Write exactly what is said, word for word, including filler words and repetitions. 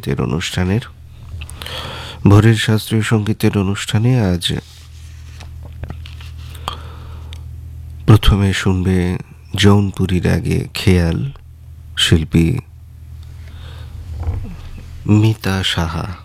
সঙ্গীতের অনুষ্ঠানের ভোরের শাস্ত্রীয় সঙ্গীতের অনুষ্ঠানে আজ প্রথমে শুনবে জৌনপুরীর আগে খেয়াল, শিল্পী মিতা সাহা।